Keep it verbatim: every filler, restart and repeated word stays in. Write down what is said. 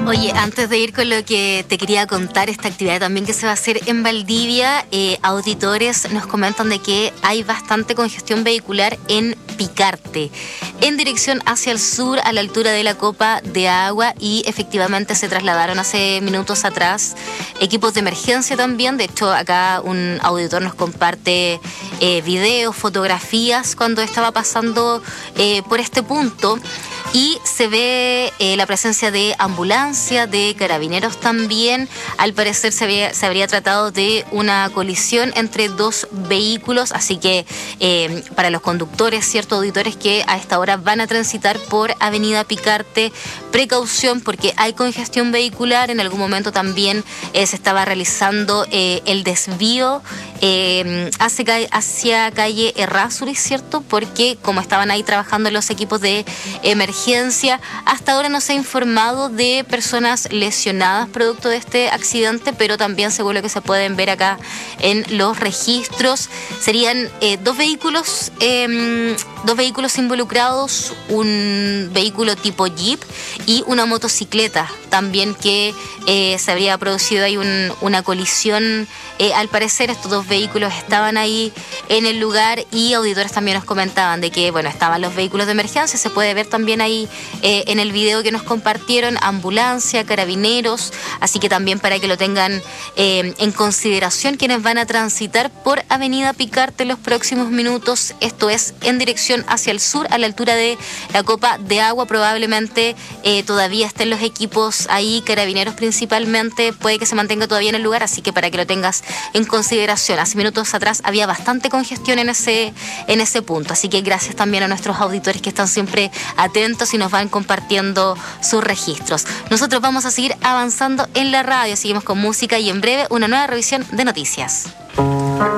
Oye, antes de ir con lo que te quería contar, esta actividad también que se va a hacer en Valdivia, eh, auditores nos comentan de que hay bastante congestión vehicular en Picarte, en dirección hacia el sur, a la altura de la Copa de Agua, y efectivamente se trasladaron hace minutos atrás equipos de emergencia también. De hecho, acá un auditor nos comparte eh, videos, fotografías cuando estaba pasando eh, por este punto. Y se ve eh, la presencia de ambulancia, de carabineros también. Al parecer se, había, se habría tratado de una colisión entre dos vehículos, así que eh, para los conductores, ciertos auditores que a esta hora van a transitar por Avenida Picarte, precaución porque hay congestión vehicular. En algún momento también eh, se estaba realizando eh, el desvío eh, hacia, hacia calle Errázuriz, ¿cierto? Porque como estaban ahí trabajando los equipos de emergencia, hasta ahora no se ha informado de personas lesionadas producto de este accidente, pero también, según lo que se pueden ver acá en los registros, serían eh, dos vehículos, eh, dos vehículos involucrados, un vehículo tipo Jeep y una motocicleta también, que eh, se habría producido ahí un, una colisión. Eh, al parecer estos dos vehículos estaban ahí en el lugar, y auditores también nos comentaban de que, bueno, estaban los vehículos de emergencia, se puede ver también ahí eh, en el video que nos compartieron, ambulancia, carabineros, así que también para que lo tengan eh, en consideración quienes van a transitar por Avenida Picarte en los próximos minutos. Esto es en dirección hacia el sur, a la altura de la Copa de Agua. Probablemente eh, todavía estén los equipos ahí, carabineros principalmente, puede que se mantenga todavía en el lugar, así que para que lo tengas en consideración. Hace minutos atrás había bastante congestión en ese, en ese punto, así que gracias también a nuestros auditores que están siempre atentos y nos van compartiendo sus registros. Nosotros vamos a seguir avanzando en la radio, seguimos con música y en breve una nueva revisión de noticias.